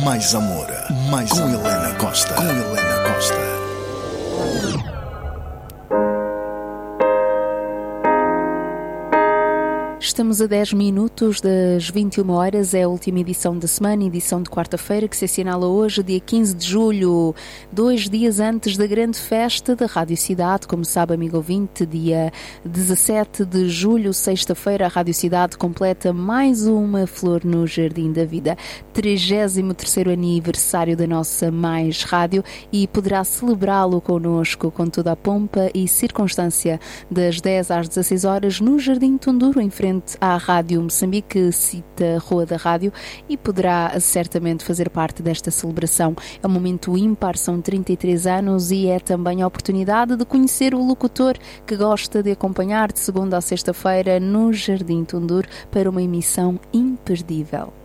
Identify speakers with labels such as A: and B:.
A: mais amor, mais com Helena Costa.
B: Estamos a 10 minutos das 21 horas, é a última edição da semana, edição de quarta-feira, que se assinala hoje, dia 15 de julho, 2 dias antes da grande festa da Rádio Cidade. Como sabe, amigo ouvinte, dia 17 de julho, sexta-feira, a Rádio Cidade completa mais uma flor no Jardim da Vida. 33º aniversário da nossa Mais Rádio, e poderá celebrá-lo connosco com toda a pompa e circunstância das 10 às 16 horas no Jardim Tonduro, em frente à Rádio Moçambique, cita Rua da Rádio, e poderá certamente fazer parte desta celebração. É um momento ímpar, são 33 anos e é também a oportunidade de conhecer o locutor que gosta de acompanhar de segunda a sexta-feira no Jardim Tonduro para uma emissão imperdível.